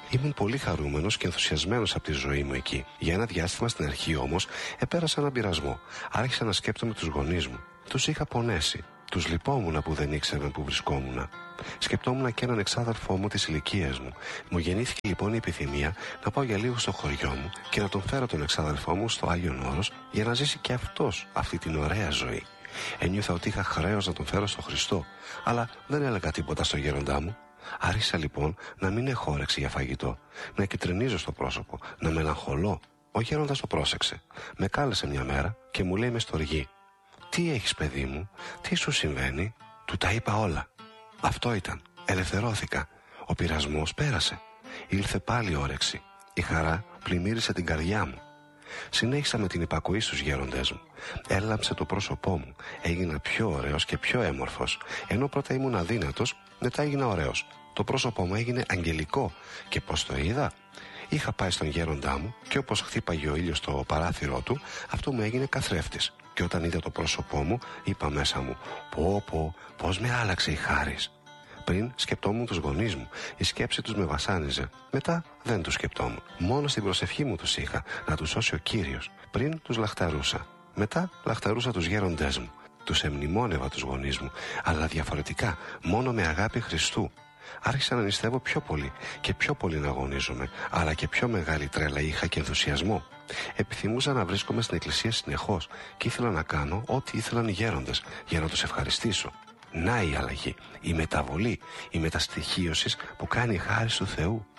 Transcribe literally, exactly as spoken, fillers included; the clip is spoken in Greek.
Ήμουν πολύ χαρούμενος και ενθουσιασμένος από τη ζωή μου εκεί. Για ένα διάστημα στην αρχή όμως επέρασα έναν πειρασμό. Άρχισα να σκέπτομαι τους γονείς μου. Τους είχα πονέσει. Τους λυπόμουνα που δεν ήξεραν που βρισκόμουνα. Σκεπτόμουν και έναν εξάδελφό μου της ηλικίας μου. Μου γεννήθηκε λοιπόν η επιθυμία να πάω για λίγο στο χωριό μου και να τον φέρω τον εξάδελφό μου στο Άγιον Όρος για να ζήσει και αυτός αυτή την ωραία ζωή. Ένιωθα ότι είχα χρέος να τον φέρω στο Χριστό, αλλά δεν έλεγα τίποτα στο γέροντά μου. Άρχισα λοιπόν να μην έχω όρεξη για φαγητό, να κυτρινίζω στο πρόσωπο, να μελαγχολώ. Ο γέροντας το πρόσεξε. Με κάλεσε μια μέρα και μου λέει με στοργή: «Τι έχεις, παιδί μου, τι σου συμβαίνει?» Του τα είπα όλα. Αυτό ήταν. Ελευθερώθηκα. Ο πειρασμός πέρασε. Ήλθε πάλι όρεξη. Η χαρά πλημμύρισε την καρδιά μου. Συνέχισα με την υπακοή στους γέροντές μου. Έλαμψε το πρόσωπό μου. Έγινα πιο ωραίος και πιο έμορφος. Ενώ πρώτα ήμουν αδύνατος, μετά έγινα ωραίος. Το πρόσωπό μου έγινε αγγελικό. Και πώς το είδα? Είχα πάει στον γέροντά μου και όπως χτύπαγε ο ήλιος στο παράθυρό του, αυτό μου έγινε καθρέφτης. Και όταν είδα το πρόσωπό μου, είπα μέσα μου: «Πω πω, πώς με άλλαξε η χάρις». Πριν σκεπτόμουν τους γονείς μου, η σκέψη τους με βασάνιζε. Μετά δεν τους σκεπτόμουν. Μόνο στην προσευχή μου τους είχα, να τους σώσει ο Κύριος. Πριν τους λαχταρούσα. Μετά λαχταρούσα τους γέροντές μου. Τους εμνημόνευα τους γονείς μου, αλλά διαφορετικά, μόνο με αγάπη Χριστού. Άρχισα να νηστεύω πιο πολύ και πιο πολύ να αγωνίζομαι, αλλά και πιο μεγάλη τρέλα είχα και ενθουσιασμό. Επιθυμούσα να βρίσκομαι στην εκκλησία συνεχώς και ήθελα να κάνω ό,τι ήθελαν οι γέροντες για να τους ευχαριστήσω. Να η αλλαγή, η μεταβολή, η μεταστοιχίωση που κάνει η χάρις του Θεού.